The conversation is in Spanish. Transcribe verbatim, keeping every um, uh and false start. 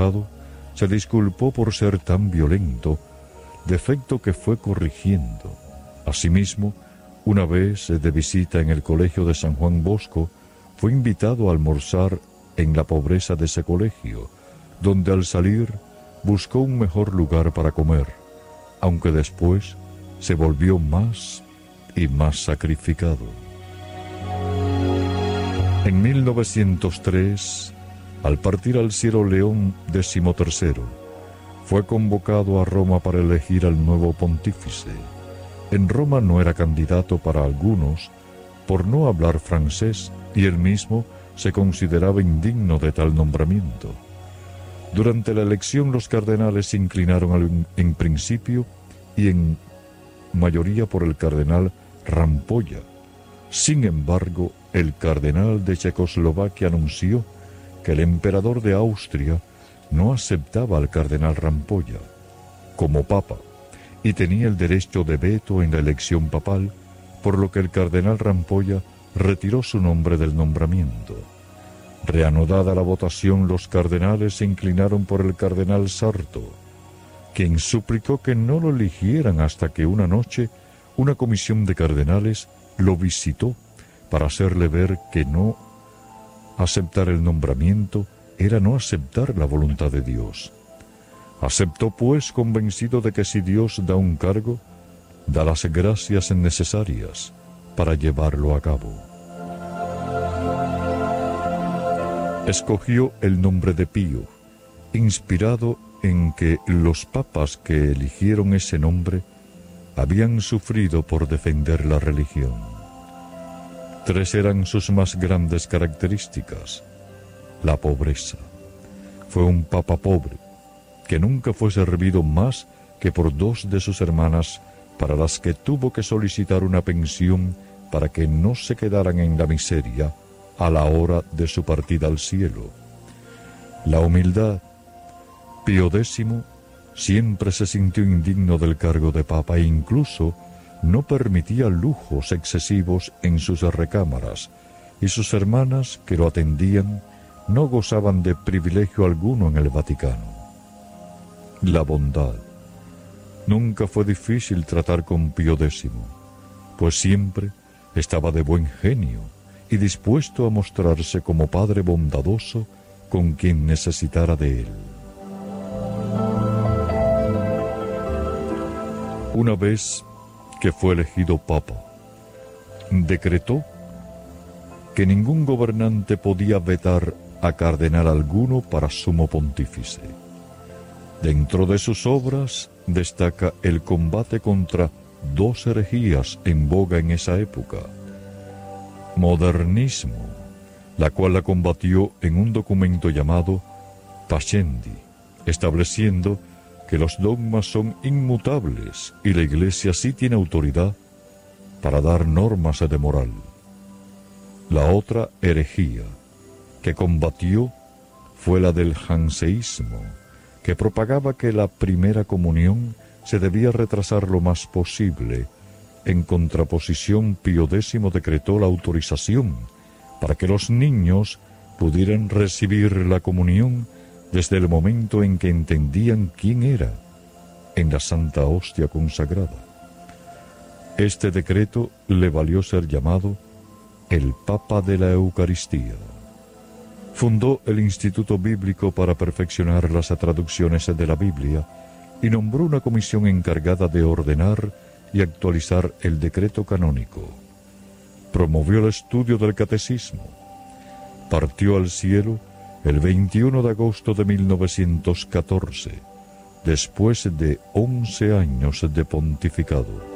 pasado, se disculpó por ser tan violento, defecto que fue corrigiendo. Asimismo, una vez de visita en el colegio de San Juan Bosco, fue invitado a almorzar en la pobreza de ese colegio, donde al salir buscó un mejor lugar para comer, aunque después se volvió más y más sacrificado. En mil novecientos tres, al partir al cielo León decimotercero, fue convocado a Roma para elegir al nuevo pontífice. En Roma no era candidato para algunos por no hablar francés y él mismo se consideraba indigno de tal nombramiento. Durante la elección los cardenales se inclinaron al, en principio y en mayoría por el cardenal Rampolla. Sin embargo, el cardenal de Checoslovaquia anunció que el emperador de Austria no aceptaba al cardenal Rampolla como papa y tenía el derecho de veto en la elección papal, por lo que el cardenal Rampolla retiró su nombre del nombramiento. Reanudada la votación, los cardenales se inclinaron por el cardenal Sarto, quien suplicó que no lo eligieran hasta que una noche una comisión de cardenales lo visitó para hacerle ver que no aceptar el nombramiento era no aceptar la voluntad de Dios. Aceptó pues, convencido de que si Dios da un cargo, da las gracias necesarias para llevarlo a cabo. Escogió el nombre de Pío, inspirado en que los papas que eligieron ese nombre habían sufrido por defender la religión. Tres eran sus más grandes características. La pobreza. Fue un papa pobre, que nunca fue servido más que por dos de sus hermanas, para las que tuvo que solicitar una pensión para que no se quedaran en la miseria a la hora de su partida al cielo. La humildad. Pío X siempre se sintió indigno del cargo de papa e incluso no permitía lujos excesivos en sus recámaras, y sus hermanas que lo atendían no gozaban de privilegio alguno en el Vaticano. La bondad. Nunca fue difícil tratar con Pío X, pues siempre estaba de buen genio y dispuesto a mostrarse como padre bondadoso con quien necesitara de él. Una vez que fue elegido papa, decretó que ningún gobernante podía vetar a cardenal alguno para sumo pontífice. Dentro de sus obras destaca el combate contra dos herejías en boga en esa época: modernismo, la cual la combatió en un documento llamado Pascendi, estableciendo que los dogmas son inmutables y la Iglesia sí tiene autoridad para dar normas de moral. La otra herejía que combatió fue la del janseísmo, que propagaba que la primera comunión se debía retrasar lo más posible. En contraposición, Pío X decretó la autorización para que los niños pudieran recibir la comunión desde el momento en que entendían quién era en la Santa Hostia consagrada. Este decreto le valió ser llamado el Papa de la Eucaristía. Fundó el Instituto Bíblico para perfeccionar las traducciones de la Biblia y nombró una comisión encargada de ordenar y actualizar el decreto canónico. Promovió el estudio del catecismo. Partió al cielo el veintiuno de agosto de mil novecientos catorce, después de once años de pontificado.